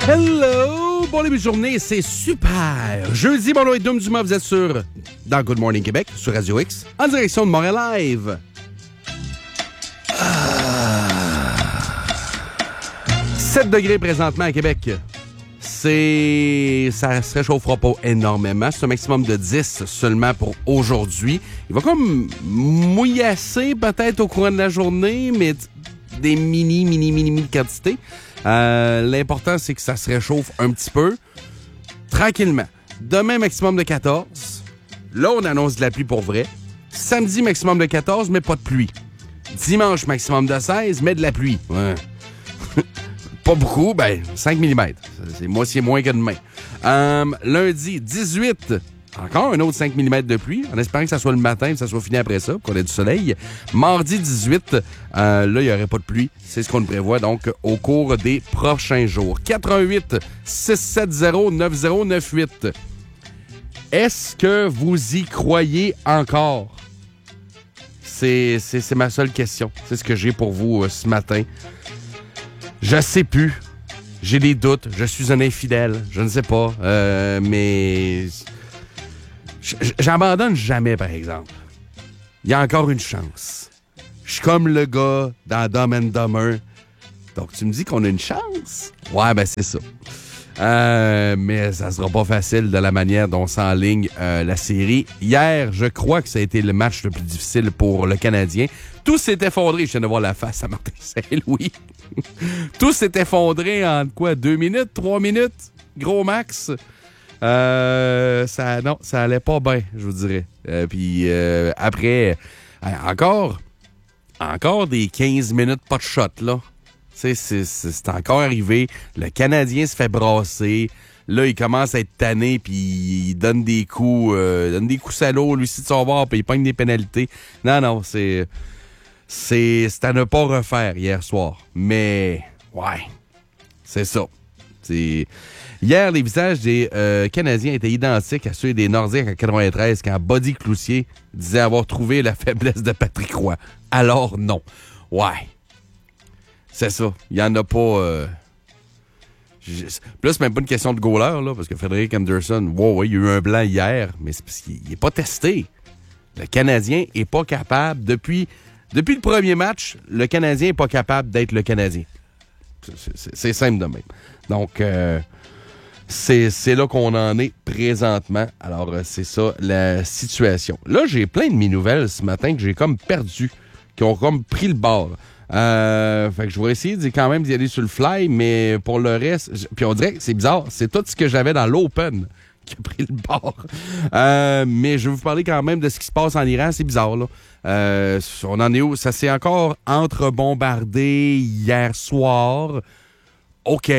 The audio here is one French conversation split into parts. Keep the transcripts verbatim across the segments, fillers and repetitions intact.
Hello! Bon début de journée, c'est super! Jeudi, mon nom est Dom Dumas, vous êtes sur dans Good Morning Québec, sur Radio X, en direction de Montréal Live. Ah. sept degrés présentement à Québec. C'est... Ça se réchauffera pas énormément. C'est un maximum de dix seulement pour aujourd'hui. Il va comme mouillasser peut-être au courant de la journée, mais des mini, mini, mini, mini quantités. Euh, l'important, c'est que ça se réchauffe un petit peu, tranquillement. Demain, maximum de quatorze. Là, on annonce de la pluie pour vrai. Samedi, maximum de quatorze, mais pas de pluie. Dimanche, maximum de seize, mais de la pluie. Ouais. Pas beaucoup, ben cinq millimètres. C'est moitié moins que demain. Euh, lundi, dix-huit. Encore un autre cinq millimètres de pluie, en espérant que ça soit le matin, que ça soit fini après ça, qu'on ait du soleil. Mardi dix-huit, euh, là, il n'y aurait pas de pluie. C'est ce qu'on prévoit, donc, au cours des prochains jours. quatre un huit, six sept zéro, neuf zéro neuf huit. Est-ce que vous y croyez encore? C'est, c'est, c'est ma seule question. C'est ce que j'ai pour vous euh, ce matin. Je sais plus. J'ai des doutes. Je suis un infidèle. Je ne sais pas. Euh, mais... J'abandonne jamais, par exemple. Il y a encore une chance. Je suis comme le gars dans Dumb and Dumber. Donc, tu me dis qu'on a une chance? Ouais, ben c'est ça. Euh, mais ça sera pas facile de la manière dont s'enligne euh, la série. Hier, je crois que ça a été le match le plus difficile pour le Canadien. Tout s'est effondré. Je viens de voir la face à Martin Saint-Louis. Tout s'est effondré en quoi? Deux minutes? Trois minutes? Gros max? Euh, ça, non, ça allait pas bien, je vous dirais. Euh, puis euh, après, euh, encore, encore des quinze minutes pas de shot, là. C'est, c'est, c'est encore arrivé. Le Canadien se fait brasser. Là, il commence à être tanné, puis il donne des coups, euh, donne des coups salauds, lui aussi de son bord, puis il pogne des pénalités. Non, non, c'est, c'est, c'est à ne pas refaire hier soir. Mais, ouais, c'est ça. C'est... Hier, les visages des euh, Canadiens étaient identiques à ceux des Nordiques en quatre-vingt-treize quand Buddy Cloutier disait avoir trouvé la faiblesse de Patrick Roy. Alors non. Ouais. C'est ça. Il n'y en a pas... Euh... Je... Là, c'est même pas une question de goaler, là, parce que Frédéric Anderson, wow, ouais, il y a eu un blanc hier, mais c'est parce qu'il n'est pas testé. Le Canadien n'est pas capable. Depuis, depuis le premier match, le Canadien n'est pas capable d'être le Canadien. C'est, c'est, c'est simple de même. Donc... Euh... C'est, c'est là qu'on en est présentement. Alors, c'est ça, la situation. Là, j'ai plein de mes nouvelles ce matin que j'ai comme perdu, qui ont comme pris le bord. Euh, fait que je vais essayer de, quand même d'y aller sur le fly, mais pour le reste... Je, puis on dirait que c'est bizarre, c'est tout ce que j'avais dans l'Open qui a pris le bord. Euh, mais je vais vous parler quand même de ce qui se passe en Iran. C'est bizarre, là. Euh, on en est où? Ça s'est encore entre-bombardé hier soir. OK.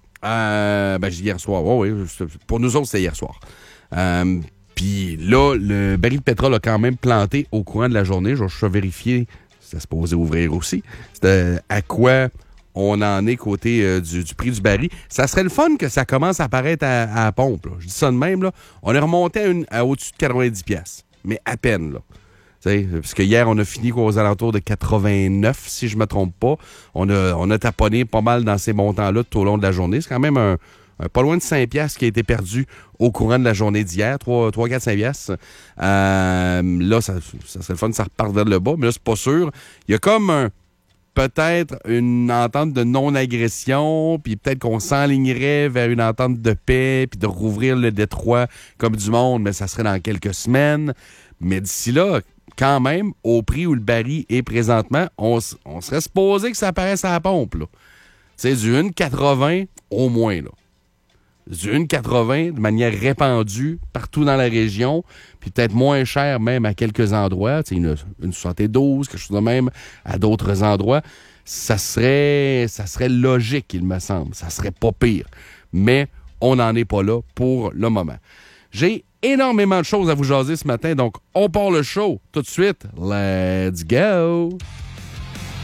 Euh, ben, j'ai hier soir. Oui, oui. Pour nous autres, c'était hier soir. Euh, Puis là, le baril de pétrole a quand même planté au courant de la journée. Je vais vérifier. Ça se posait ouvrir aussi. C'était à quoi on en est côté euh, du, du prix du baril. Ça serait le fun que ça commence à apparaître à, à la pompe. Là. Je dis ça de même. Là. On est remonté à, une, à au-dessus de quatre-vingt-dix piastres. Mais à peine, là. T'sais, parce que hier, on a fini aux alentours de quatre-vingt-neuf, si je me trompe pas. On a, on a taponné pas mal dans ces montants-là tout au long de la journée. C'est quand même un, un pas loin de cinq piastres qui a été perdu au courant de la journée d'hier. trois, quatre, cinq piastres. Euh, là, ça, ça serait le fun que ça reparte vers le bas, mais là, c'est pas sûr. Il y a comme un, peut-être une entente de non-agression, puis peut-être qu'on s'enlignerait vers une entente de paix, puis de rouvrir le détroit comme du monde, mais ça serait dans quelques semaines. Mais d'ici là, quand même, au prix où le baril est présentement, on, on serait supposé que ça apparaisse à la pompe. Tu sais, du un quatre-vingts au moins. Là. Du un quatre-vingts de manière répandue partout dans la région, puis peut-être moins cher même à quelques endroits. Tu sais, une, une soixante-douze, quelque chose de même à d'autres endroits. Ça serait, ça serait logique, il me semble. Ça serait pas pire. Mais on n'en est pas là pour le moment. J'ai énormément de choses à vous jaser ce matin, donc on part le show tout de suite. Let's go!